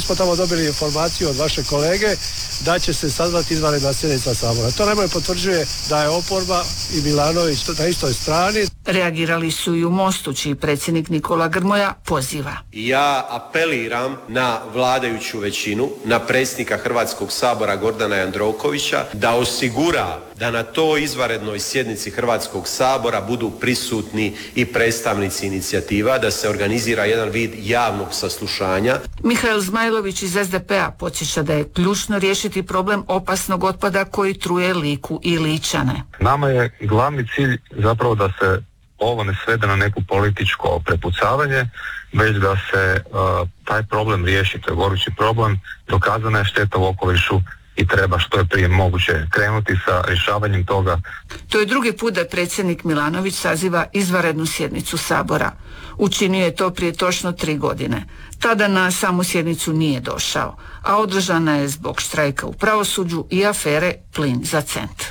Smo tamo dobili informaciju od vaše kolege da će se sazvati izvanredna sjednica Sabora. To najbolje potvrđuje da je oporba i Milanović na istoj strani. Reagirali su i u Mostu, čiji predsjednik Nikola Grmoja poziva. Ja apeliram na vladajuću većinu, na predsjednika Hrvatskog sabora Gordana Jandrokovića da osigura da na toj izvanrednoj sjednici Hrvatskog sabora budu prisutni i predstavnici inicijativa, da se organizira jedan vid javnog saslušanja. Mihael Zmajlović iz SDP-a podsjeća da je ključno riješiti problem opasnog otpada koji truje Liku i Ličane. Nama je glavni cilj zapravo da se ovo ne svede na neko političko prepucavanje, već da se taj problem riješi. To je gorući problem, dokazana je šteta u okolišu i treba što je prije moguće krenuti sa rješavanjem toga. To je drugi put da predsjednik Milanović saziva izvanrednu sjednicu Sabora. Učinio je to prije točno 3 godine. Tada na samu sjednicu nije došao, a održana je zbog štrajka u pravosuđu i afere Plin za cent.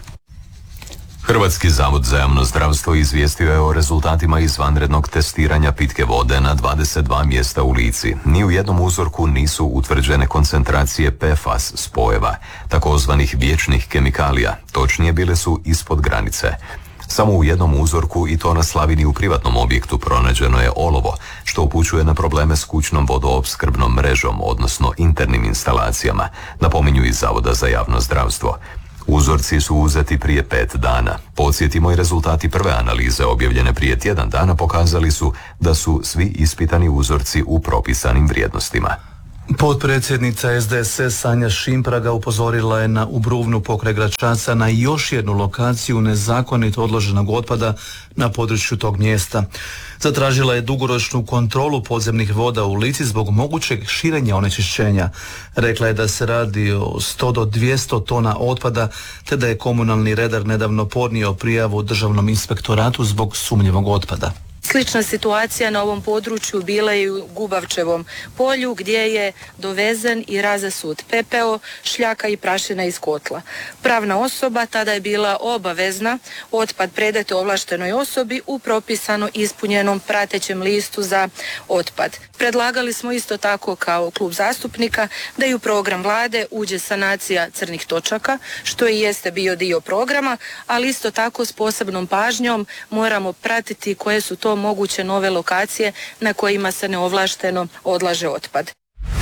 Hrvatski zavod za javno zdravstvo izvijestio je o rezultatima izvanrednog testiranja pitke vode na 22 mjesta u Lici. Ni u jednom uzorku nisu utvrđene koncentracije PFAS spojeva, takozvanih vječnih kemikalija, točnije bile su ispod granice. Samo u jednom uzorku, i to na slavini u privatnom objektu, pronađeno je olovo, što upućuje na probleme s kućnom vodoopskrbnom mrežom, odnosno internim instalacijama, napominju iz Zavoda za javno zdravstvo. Uzorci su uzeti prije 5 dana. Podsjetimo, i rezultati prve analize objavljene prije tjedan dana pokazali su da su svi ispitani uzorci u propisanim vrijednostima. Potpredsjednica SDSS Sanja Šimpraga upozorila je u Bruvnu pokraj Gračaca na još jednu lokaciju nezakonito odloženog otpada na području tog mjesta. Zatražila je dugoročnu kontrolu podzemnih voda u Lici zbog mogućeg širenja onečišćenja. Rekla je da se radi o 100 do 200 tona otpada, te da je komunalni redar nedavno podnio prijavu Državnom inspektoratu zbog sumnjivog otpada. Slična situacija na ovom području bila je u Gubavčevom polju gdje je dovezen i razasut pepeo, šljaka i prašina iz kotla. Pravna osoba tada je bila obavezna otpad predati ovlaštenoj osobi u propisano ispunjenom pratećem listu za otpad. Predlagali smo isto tako kao klub zastupnika da i u program vlade uđe sanacija crnih točaka, što i jeste bio dio programa, ali isto tako s posebnom pažnjom moramo pratiti koje su to moguće nove lokacije na kojima se neovlašteno odlaže otpad.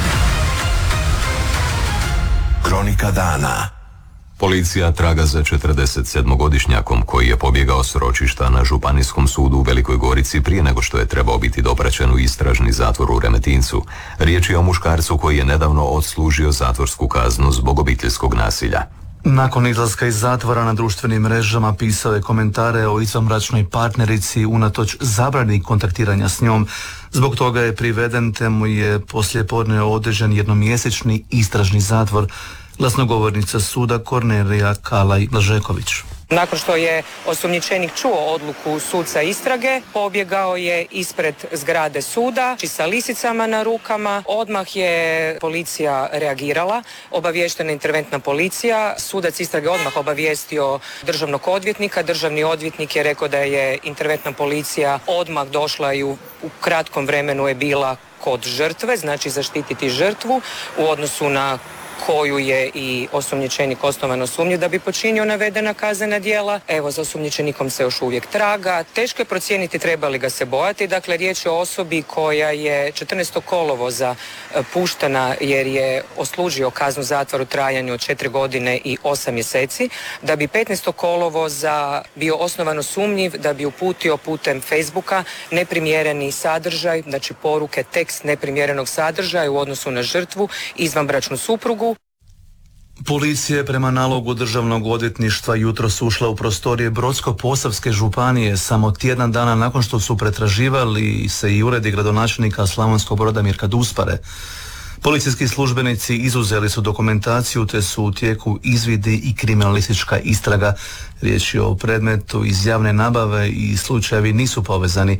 Kronika dana. Policija traga za 47-godišnjakom koji je pobjegao s ročišta na Županijskom sudu u Velikoj Gorici prije nego što je trebao biti dopraćen u istražni zatvor u Remetincu. Riječ je o muškarcu koji je nedavno odslužio zatvorsku kaznu zbog obiteljskog nasilja. Nakon izlaska iz zatvora na društvenim mrežama pisao je komentare o izvanbračnoj partnerici unatoč zabrani kontaktiranja s njom. Zbog toga je priveden, te mu je poslijepodne određen jednomjesečni istražni zatvor. Glasnogovornica suda Kornelija Kalaj-Blažeković. Nakon što je osumnjičenik čuo odluku suca istrage, pobjegao je ispred zgrade suda sa lisicama na rukama. Odmah je policija reagirala, obaviještena interventna policija. Sudac istrage odmah obavijestio državnog odvjetnika. Državni odvjetnik je rekao da je interventna policija odmah došla i u kratkom vremenu je bila kod žrtve, znači zaštititi žrtvu u odnosu na koju je i osumnjičenik osnovano sumnjiv da bi počinio navedena kaznena djela. Evo, za osumnjičenikom se još uvijek traga. Teško je procijeniti treba li ga se bojati. Dakle, riječ je o osobi koja je 14. kolovoza puštena jer je odslužio kaznu zatvora u trajanju od 4 godine i 8 mjeseci, da bi 15. kolovoza bio osnovano sumnjiv da bi uputio putem Facebooka neprimjereni sadržaj, znači poruke, tekst neprimjerenog sadržaja u odnosu na žrtvu, izvanbračnu suprugu. Policija je prema nalogu Državnog odvjetništva jutros ušla u prostorije Brodsko-posavske županije samo tjedan dana nakon što su pretraživali se i uredi gradonačelnika Slavonskog Broda Mirka Duspare. Policijski službenici izuzeli su dokumentaciju te su u tijeku izvidi i kriminalistička istraga. Riječ je o predmetu iz javne nabave i slučajevi nisu povezani.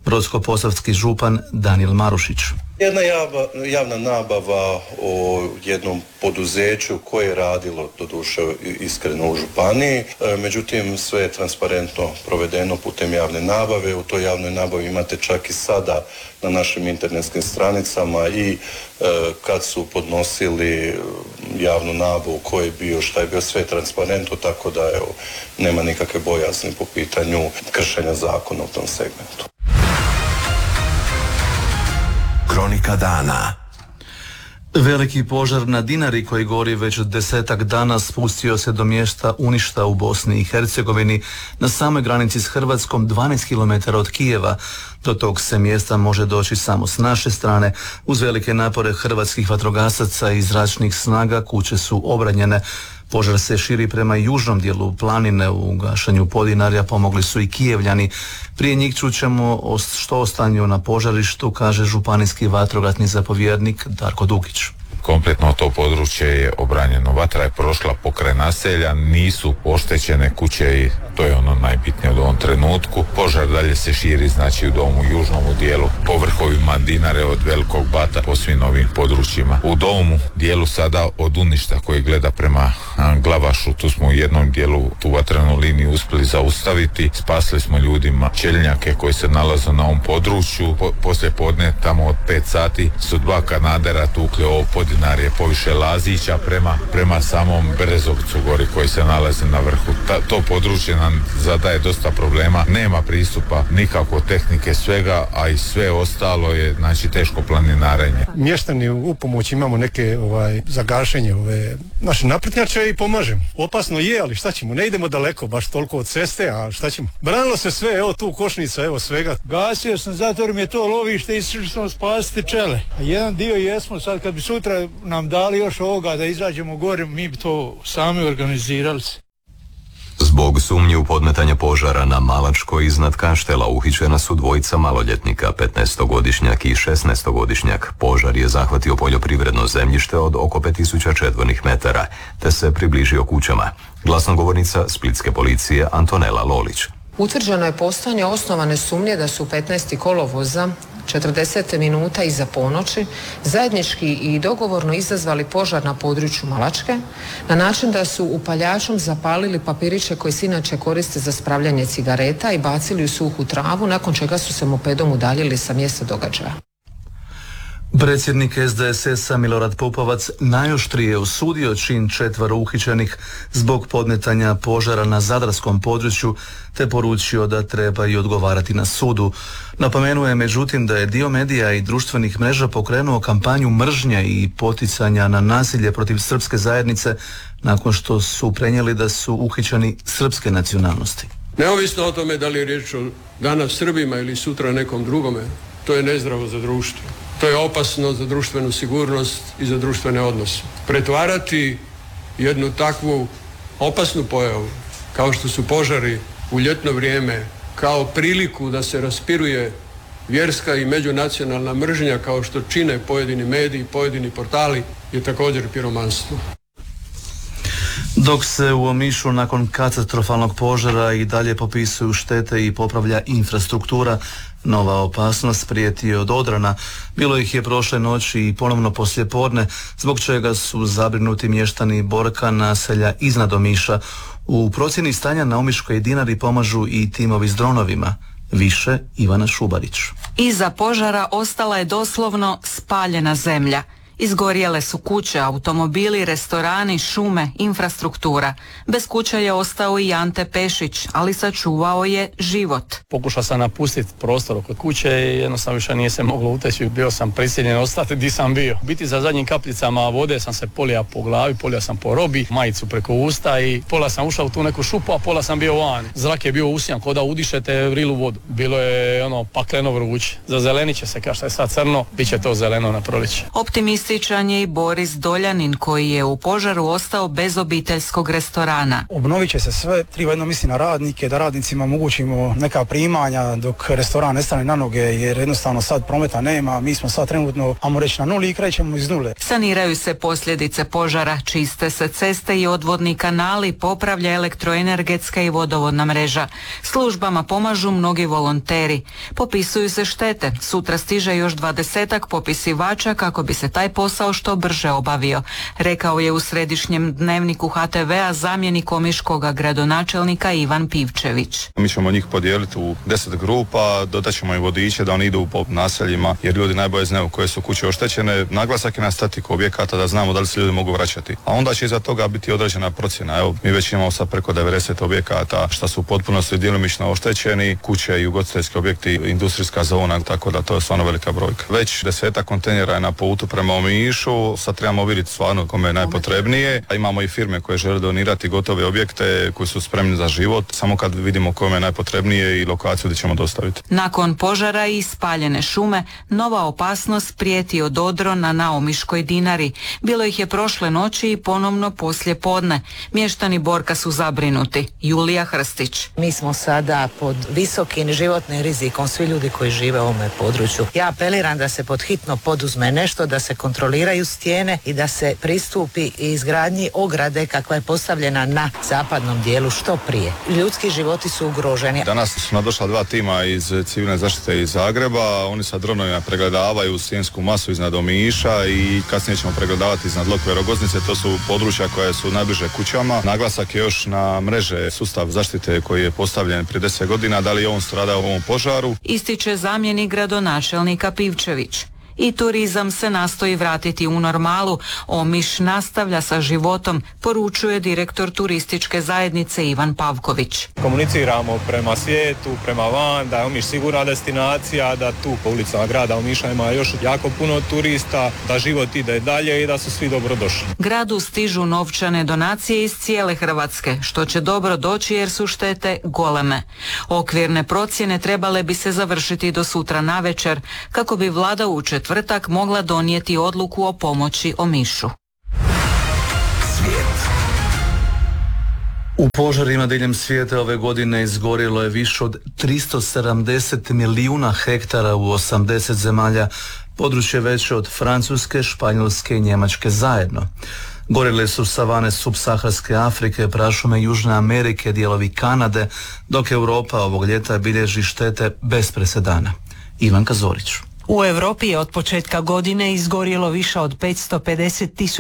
Brodsko-posavski župan Danijel Marušić. Jedna javna nabava o jednom poduzeću koje je radilo, doduše iskreno, u županiji, međutim sve je transparentno provedeno putem javne nabave. U toj javnoj nabavi imate čak i sada na našim internetskim stranicama i kad su podnosili javnu nabavu, ko je bio, šta je bio, sve je transparentno, tako da evo, nema nikakve bojazni po pitanju kršenja zakona u tom segmentu. Kronika dana. Veliki požar na Dinari koji gori već 10-ak dana spustio se do mjesta Uništa u Bosni i Hercegovini na samoj granici s Hrvatskom 12 km od Kijeva. Do tog se mjesta može doći samo s naše strane. Uz velike napore hrvatskih vatrogasaca i zračnih snaga kuće su obranjene. Požar se širi prema južnom dijelu planine. U gašenju Podinarja pomogli su i Kijevljani. Prije njih čućemo što o stanju na požarištu kaže županijski vatrogasni zapovjednik Darko Dukić. Kompletno to područje je obranjeno. Vatra je prošla pokraj naselja, nisu oštećene kuće i to je ono najbitnije u ovom trenutku. Požar dalje se širi, znači u domu južnom dijelu, po vrhovima Dinare od Velikog Bata, po svim ovim područjima. U domu dijelu sada od Uništa koji gleda prema Glavašu, tu smo u jednom dijelu tu vatrenu liniju uspjeli zaustaviti. Spasili smo ljudima čeljnjake koji se nalaze na ovom području. Poslije podne, tamo od 5 sati, su 2 kanadera tukli ovo Podinarje poviše Lazića prema samom Brezovcu gori koji se nalazi na vrhu. To područje nam zadaje dosta problema, nema pristupa nikako tehnike svega, a i sve ostalo je znači teško planinarenje. Mještani u pomoć imamo neke za gašenje naše naprtnjače i pomažemo. Opasno je, ali šta ćemo, ne idemo daleko baš toliko od ceste, a šta ćemo. Branilo se sve, evo tu košnica, evo svega. Gasio sam zato jer mi je to lovište i išli smo spasiti pčele. A jedan dio jesmo, sad kad bi sutra nam dali još ovoga da izađemo gore, mi bi to sami organizirali se. Zbog sumnji u podmetanje požara na Malačkoj iznad Kaštela uhićena su dvojica maloljetnika, 15-godišnjak i 16-godišnjak. Požar je zahvatio poljoprivredno zemljište od oko 5000 četvornih metara, te se približio kućama. Glasnogovornica splitske policije Antonela Lolić. Utvrđeno je postojanje osnovane sumnje da su 15. kolovoza 40 minuta iza ponoći zajednički i dogovorno izazvali požar na području Malačke na način da su upaljačom zapalili papiriće koji se inače koriste za spravljanje cigareta i bacili u suhu travu, nakon čega su se mopedom udaljili sa mjesta događaja. Predsjednik SDSS-a Milorad Pupovac najoštrije osudio čin 4 uhićenih zbog podmetanja požara na zadarskom području te poručio da treba i odgovarati na sudu. Napomenuo je međutim da je dio medija i društvenih mreža pokrenuo kampanju mržnje i poticanja na nasilje protiv srpske zajednice nakon što su prenijeli da su uhićeni srpske nacionalnosti. Neovisno o tome da li je riječ o danas Srbima ili sutra nekom drugome, to je nezdravo za društvo. To je opasno za društvenu sigurnost i za društvene odnose. Pretvarati jednu takvu opasnu pojavu, kao što su požari u ljetno vrijeme, kao priliku da se raspiruje vjerska i međunacionalna mržnja, kao što čine pojedini mediji, pojedini portali, je također piromanstvo. Dok se u Omišu nakon katastrofalnog požara i dalje popisuju štete i popravlja infrastruktura, nova opasnost prijeti od odrana. Bilo ih je prošle noći i ponovno poslijepodne, zbog čega su zabrinuti mještani Borka, naselja iznad Omiša. U procjeni stanja na Omiškoj Dinari pomažu i timovi s dronovima. Više Ivana Šubarić. Iza požara ostala je doslovno spaljena zemlja. Izgorjele su kuće, automobili, restorani, šume, infrastruktura. Bez kuće je ostao i Ante Pešić, ali sačuvao je život. Pokušao sam napustiti prostor oko kuće i jednostavno više nije se moglo uteći. Bio sam prisiljen ostati gdje sam bio. Biti za zadnjim kapljicama vode sam se polija po glavi, polija sam po robi, majicu preko usta i pola sam ušao u tu neku šupu, a pola sam bio van. Zrak je bio usjan, kao da udišete vrilu vodu. Bilo je pakleno vruće. Za zeleni će se, kao što je sad crno, bit će to zeleno na proljeće. Optimist Optimističan je i Boris Doljanin koji je u požaru ostao bez obiteljskog restorana. Obnovit će se sve, treba jedno misli na radnike, da radnicima omogućimo neka primanja dok restoran ne stane na noge, jer jednostavno sad prometa nema, mi smo sad trenutno, ajmo reći, na nuli i krećemo iz nule. Saniraju se posljedice požara, čiste se ceste i odvodni kanali, popravlja elektroenergetska i vodovodna mreža. Službama pomažu mnogi volonteri. Popisuju se štete, sutra stiže još 20-ak popisivača kako bi se taj posao što brže obavio, rekao je u središnjem dnevniku HTV-a zamjenik omiškoga gradonačelnika Ivan Pivčević. Mi ćemo njih podijeliti u 10 grupa, dodat ćemo i vodiče da oni idu po naseljima, jer ljudi najbolje znaju koje su kuće oštećene. Naglasak je na statiku objekata da znamo da li se ljudi mogu vraćati. A onda će iza toga biti određena procjena. Evo, mi već imamo sad preko 90 objekata što su u potpunosti djelomično oštećeni, kuće i ugostiteljski objekti, industrijska zona, tako da to je stvarno velika brojka. Već 10 kontejnera je na putu prema Omišu, sad trebamo vidjeti stvarno kome je najpotrebnije. A imamo i firme koje žele donirati gotove objekte koji su spremni za život, samo kad vidimo kome je najpotrebnije i lokaciju gdje ćemo dostaviti. Nakon požara i spaljene šume, nova opasnost prijeti od odrona na Omiškoj Dinari. Bilo ih je prošle noći i ponovno poslije podne. Mještani Borka su zabrinuti. Julija Hrstić. Mi smo sada pod visokim životnim rizikom, svi ljudi koji žive u ovome području. Ja apeliram da se pod hitno poduzme nešto, da se kontroliraju stijene i da se pristupi izgradnji ograde kakva je postavljena na zapadnom dijelu što prije. Ljudski životi su ugroženi. Danas su nadošla 2 tima iz civilne zaštite iz Zagreba, oni sa dronovima pregledavaju stijensku masu iznad Omiša i kasnije ćemo pregledavati iznad Lokve Rogoznice, to su područja koja su najbliže kućama. Naglasak je još na mreže sustav zaštite koji je postavljen prije 10 godina, da li je on stradao u ovom požaru. Ističe zamjenik gradonačelnika Pivčević. I turizam se nastoji vratiti u normalu. Omiš nastavlja sa životom, poručuje direktor turističke zajednice Ivan Pavković. Komuniciramo prema svijetu, prema van, da je Omiš sigurna destinacija, da tu po ulicama grada Omiša ima još jako puno turista, da život ide dalje i da su svi dobro došli. Gradu stižu novčane donacije iz cijele Hrvatske, što će dobro doći jer su štete goleme. Okvirne procjene trebale bi se završiti do sutra navečer, kako bi vlada u četvrtak mogla donijeti odluku o pomoći Omišu. U požarima diljem svijeta ove godine izgorjelo je više od 370 milijuna hektara u 80 zemalja, područje veće od Francuske, Španjolske i Njemačke zajedno. Gorjele su savane subsaharske Afrike, prašume Južne Amerike, dijelovi Kanade, dok Europa ovog ljeta bilježi štete bez presedana. Ivanka Zorić. U Europi je od početka godine izgorjelo više od 550 000